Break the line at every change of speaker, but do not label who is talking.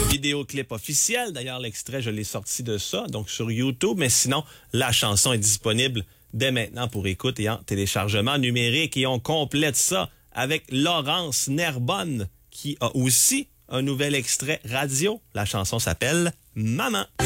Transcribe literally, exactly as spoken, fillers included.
vidéoclip officiel. D'ailleurs, l'extrait, je l'ai sorti de ça, donc sur YouTube. Mais sinon, la chanson est disponible dès maintenant pour écoute et en téléchargement numérique. Et on complète ça avec Laurence Nerbonne, qui a aussi un nouvel extrait radio. La chanson s'appelle « Maman ».